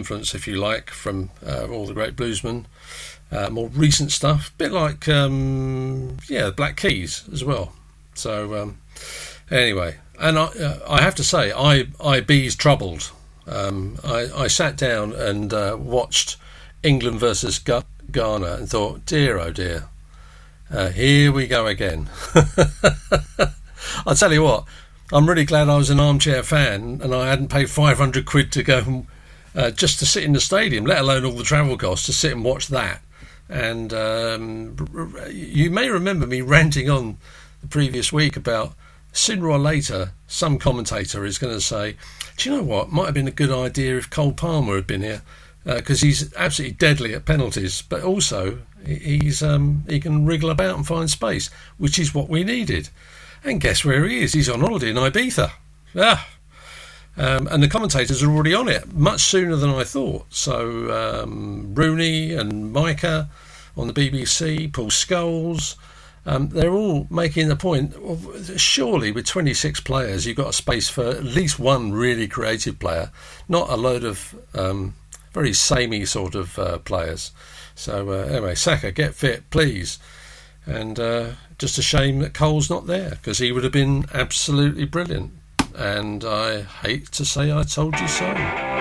influence, if you like, from all the great bluesmen. More recent stuff, a bit like Black Keys as well. So anyway, and I have to say, I bees troubled. I sat down and watched England versus Ghana and thought, dear oh dear, here we go again. I'll tell you what, I'm really glad I was an armchair fan and I hadn't paid 500 quid to go just to sit in the stadium, let alone all the travel costs to sit and watch that. And you may remember me ranting on the previous week about sooner or later some commentator is going to say, do you know what, might have been a good idea if Cole Palmer had been here, because he's absolutely deadly at penalties, but also he can wriggle about and find space, which is what we needed. And guess where he is? He's on holiday in Ibiza. And the commentators are already on it much sooner than I thought. So Rooney and Micah on the BBC, Paul Scholes, they're all making the point, surely with 26 players you've got a space for at least one really creative player, not a load of very samey sort of players. So anyway, Saka, get fit, please. And just a shame that Cole's not there, because he would have been absolutely brilliant. And I hate to say I told you so.